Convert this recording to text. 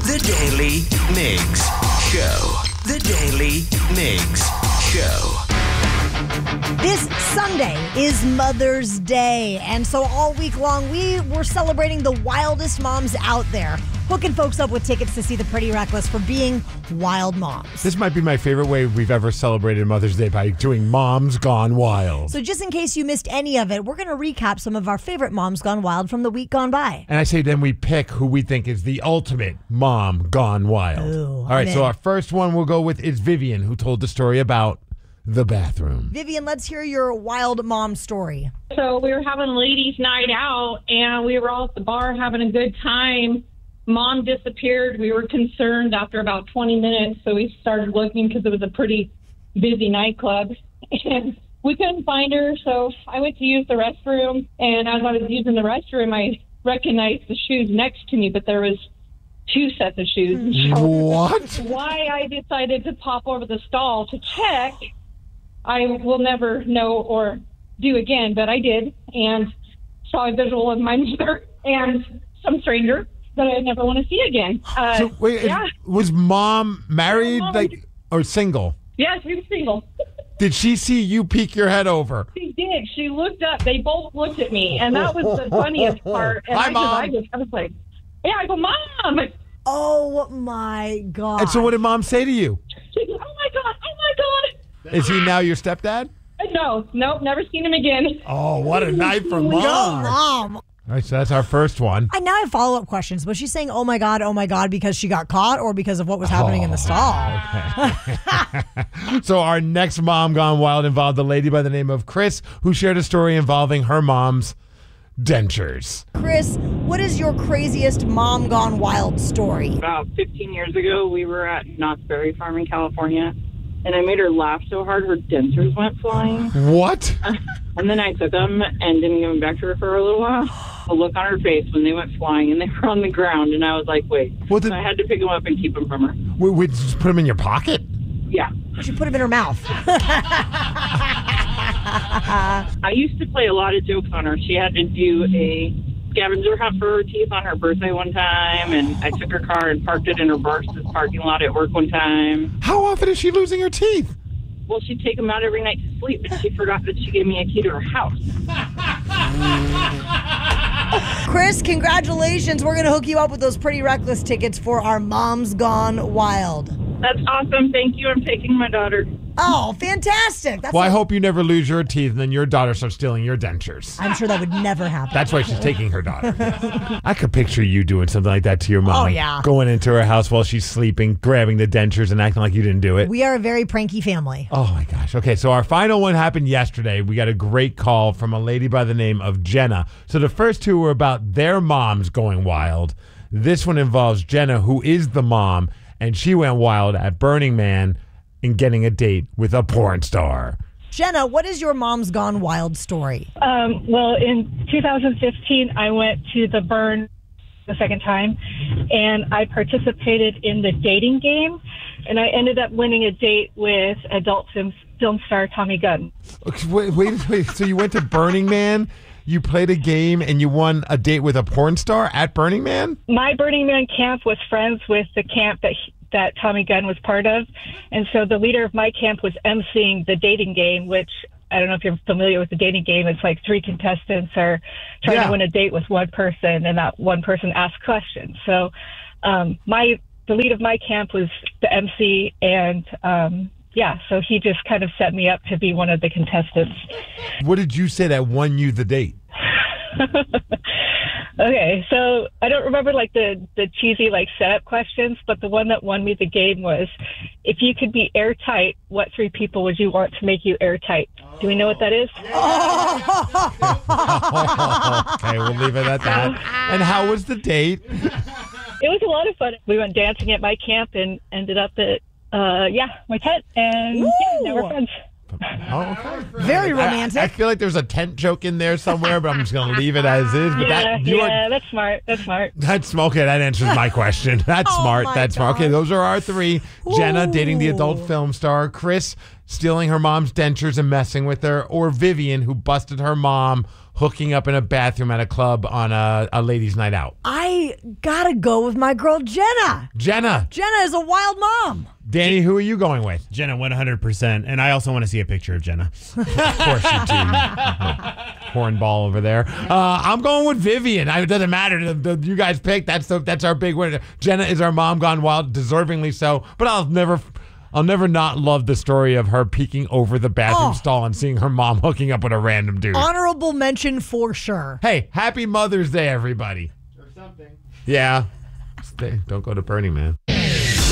The Daily Migs Show. The Daily Migs Show. This Sunday is Mother's Day, and so all week long we were celebrating the wildest moms out there, hooking folks up with tickets to see The Pretty Reckless for being wild moms. This might be my favorite way we've ever celebrated Mother's Day, by doing Moms Gone Wild. So just in case you missed any of it, we're going to recap some of our favorite Moms Gone Wild from the week gone by. And I say then we pick who we think is the ultimate Mom Gone Wild. Ooh, all right, so our first one we'll go with is Vivian, who told the story about the bathroom. Vivian, let's hear your wild mom story. So we were having ladies' night out, and we were all at the bar having a good time. Mom disappeared. We were concerned after about 20 minutes, so we started looking because it was a pretty busy nightclub. And we couldn't find her, so I went to use the restroom. And as I was using the restroom, I recognized the shoes next to me, but there was two sets of shoes. So What? why I decided to pop over the stall to check, I will never know or do again, but I did, and saw a visual of my mother and some stranger that I never want to see again. So wait, yeah. was Mom married, or single? Yeah, she was single. Did she see you peek your head over? She did. She looked up. They both looked at me, and that was the funniest part. And Hi, Mom. I was like, yeah, I go, Mom. Oh my God. And so what did Mom say to you? She goes, oh my God. Is he now your stepdad? No, never seen him again. Oh, what a night for Mom. Go, Mom. All right, so that's our first one. I now have follow-up questions. Was she saying, oh my God, because she got caught or because of what was happening in the stall? Okay. So our next Mom Gone Wild involved a lady by the name of Chris, who shared a story involving her mom's dentures. Chris, what is your craziest Mom Gone Wild story? About 15 years ago, we were at Knott's Berry Farm in California, and I made her laugh so hard her dentures went flying. What? And then I took them and didn't give them back to her for a little while. The look on her face when they went flying, and they were on the ground, and I was like, wait. What So I had to pick them up and keep them from her. We just put them in your pocket? Yeah. She put him in her mouth. I used to play a lot of jokes on her. She had to do a scavenger hunt for her teeth on her birthday one time, and I took her car and parked it in her Barst's parking lot at work one time. How often is she losing her teeth? Well, she'd take them out every night to sleep, but she forgot that she gave me a key to her house. Chris, congratulations. We're going to hook you up with those Pretty Reckless tickets for our Moms Gone Wild. That's awesome. Thank you. I'm taking my daughter. Oh, fantastic. Well, I hope you never lose your teeth and then your daughter starts stealing your dentures. I'm sure that would never happen. That's why she's taking her daughter. I could picture you doing something like that to your mom. Oh, yeah. Going into her house while she's sleeping, grabbing the dentures and acting like you didn't do it. We are a very pranky family. Oh, my gosh. Okay, so our final one happened yesterday. We got a great call from a lady by the name of Jenna. So the first two were about their moms going wild. This one involves Jenna, who is the mom, and she went wild at Burning Man in getting a date with a porn star. Jenna, what is your Moms Gone Wild story? Well, in 2015, I went to the Burn the second time, and I participated in the dating game, and I ended up winning a date with adult film star Tommy Gunn. Wait. So you went to Burning Man, you played a game, and you won a date with a porn star at Burning Man? My Burning Man camp was friends with the camp that Tommy Gunn was part of. And so the leader of my camp was emceeing the dating game, which I don't know if you're familiar with the dating game. It's like three contestants are trying to win a date with one person, and that one person asks questions. So the lead of my camp was the MC, and so he just kind of set me up to be one of the contestants. What did you say that won you the date? Okay, so I don't remember like the cheesy like setup questions, but the one that won me the game was, if you could be airtight, what three people would you want to make you airtight? Do we know what that is? Okay, we'll leave it at that. And how was the date? It was a lot of fun. We went dancing at my camp and ended up at my tent, and now we're friends. Oh, okay. Very romantic. I feel like there's a tent joke in there somewhere, but I'm just going to leave it as is. But that's smart. That's smart. Okay, that answers my question. That's smart. That's smart. Okay, those are our three. Jenna dating the adult film star, Chris stealing her mom's dentures and messing with her, or Vivian, who busted her mom hooking up in a bathroom at a club on a ladies' night out? I gotta go with my girl Jenna. Jenna. Jenna is a wild mom. Danny, who are you going with? Jenna, 100%. And I also want to see a picture of Jenna. Of course you do. Cornball over there. I'm going with Vivian. It doesn't matter. You guys pick. That's our big winner. Jenna is our mom gone wild, deservingly so. But I'll never not love the story of her peeking over the bathroom stall and seeing her mom hooking up with a random dude. Honorable mention for sure. Hey, happy Mother's Day, everybody. Or something. Yeah. Don't go to Burning Man.